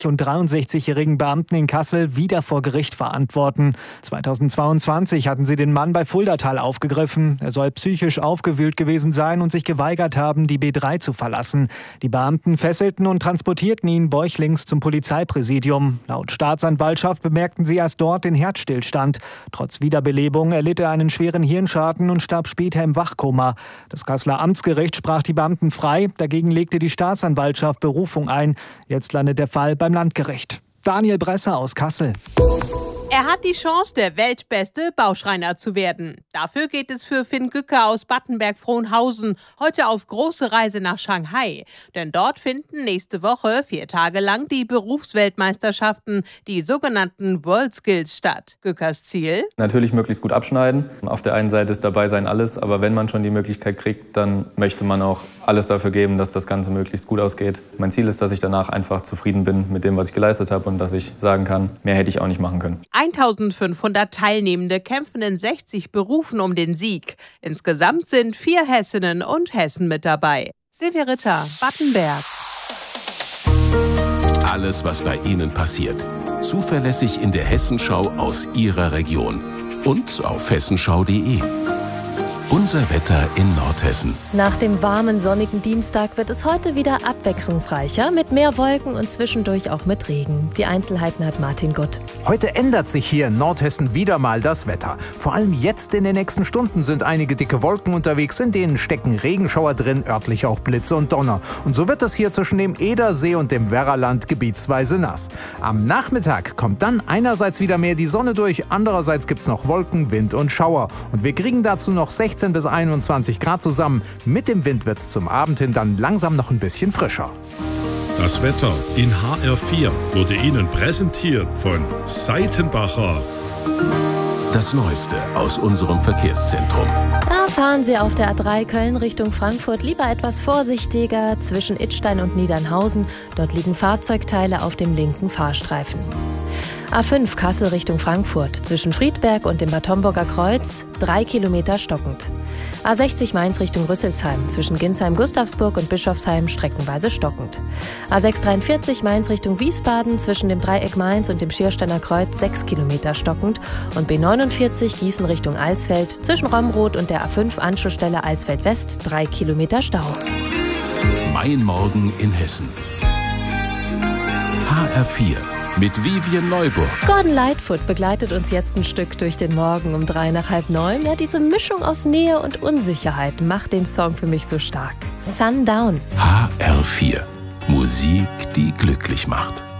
und 63-jährigen Beamten in Kassel wieder vor Gericht verantworten. 2022 hatten sie den Mann bei Fuldatal aufgegriffen. Er soll psychisch aufgewühlt gewesen sein und sich geweigert haben, die B3 zu verlassen. Die Beamten fesselten und transportierten ihn bäuchlings zum Polizeipräsidium. Laut Staatsanwaltschaft bemerkten sie erst dort den Herzstillstand. Trotz Wiederbelebung erlitt er einen schweren Hirnschaden und starb später im Wachkoma. Das Kasseler Amtsgericht sprach die Beamten frei. Dagegen legte die Staatsanwaltschaft Berufung ein. Jetzt landet der Fall beim Landgericht. Daniel Bresser aus Kassel. Er hat die Chance, der weltbeste Bauschreiner zu werden. Dafür geht es für Finn Gücker aus Battenberg-Frohnhausen heute auf große Reise nach Shanghai. Denn dort finden nächste Woche 4 Tage lang die Berufsweltmeisterschaften, die sogenannten WorldSkills, statt. Gückers Ziel? Natürlich möglichst gut abschneiden. Auf der einen Seite ist dabei sein alles, aber wenn man schon die Möglichkeit kriegt, dann möchte man auch alles dafür geben, dass das Ganze möglichst gut ausgeht. Mein Ziel ist, dass ich danach einfach zufrieden bin mit dem, was ich geleistet habe und dass ich sagen kann, mehr hätte ich auch nicht machen können. 1500 Teilnehmende kämpfen in 60 Berufen um den Sieg. Insgesamt sind 4 Hessinnen und Hessen mit dabei. Silvia Ritter, Battenberg. Alles, was bei Ihnen passiert. Zuverlässig in der Hessenschau aus Ihrer Region. Und auf hessenschau.de. Unser Wetter in Nordhessen. Nach dem warmen, sonnigen Dienstag wird es heute wieder abwechslungsreicher, mit mehr Wolken und zwischendurch auch mit Regen. Die Einzelheiten hat Martin Gutt. Heute ändert sich hier in Nordhessen wieder mal das Wetter. Vor allem jetzt in den nächsten Stunden sind einige dicke Wolken unterwegs, in denen stecken Regenschauer drin, örtlich auch Blitze und Donner. Und so wird es hier zwischen dem Edersee und dem Werraland gebietsweise nass. Am Nachmittag kommt dann einerseits wieder mehr die Sonne durch, andererseits gibt's noch Wolken, Wind und Schauer. Und wir kriegen dazu noch 16 bis 21 Grad zusammen. Mit dem Wind wird's zum Abend hin dann langsam noch ein bisschen frischer. Das Wetter in HR4 wurde Ihnen präsentiert von Seitenbacher. Das Neueste aus unserem Verkehrszentrum. Da fahren Sie auf der A3 Köln Richtung Frankfurt lieber etwas vorsichtiger zwischen Idstein und Niedernhausen. Dort liegen Fahrzeugteile auf dem linken Fahrstreifen. A5 Kassel Richtung Frankfurt. Zwischen Friedberg und dem Bad Homburger Kreuz 3 Kilometer stockend. A60 Mainz Richtung Rüsselsheim. Zwischen Ginsheim-Gustavsburg und Bischofsheim streckenweise stockend. A643 Mainz Richtung Wiesbaden. Zwischen dem Dreieck Mainz und dem Schiersteiner Kreuz 6 Kilometer stockend. Und B49 Gießen Richtung Alsfeld. Zwischen Romroth und der A5 Anschlussstelle Alsfeld West 3 Kilometer Stau. Mein Morgen in Hessen. HR4. Mit Vivian Neuburg. Gordon Lightfoot begleitet uns jetzt ein Stück durch den Morgen um 3 nach halb 9. Ja, diese Mischung aus Nähe und Unsicherheit macht den Song für mich so stark. Sundown. HR4. Musik, die glücklich macht.